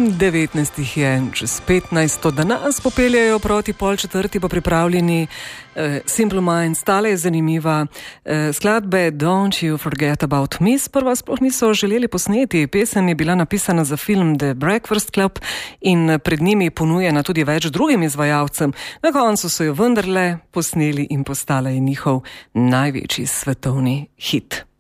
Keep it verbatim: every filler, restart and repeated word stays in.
devetnajstih je čez petnajst, da nas popeljajo proti pol četrti, pa pripravljeni uh, Simple Minds. Tale je zanimiva. Uh, skladbe Don't You Forget About Me sprva sploh niso želeli posneti. Pesem je bila napisana za film The Breakfast Club in pred njimi ponujena tudi več drugim izvajalcem. Na koncu so jo vendarle posneli in postala je njihov največji svetovni hit.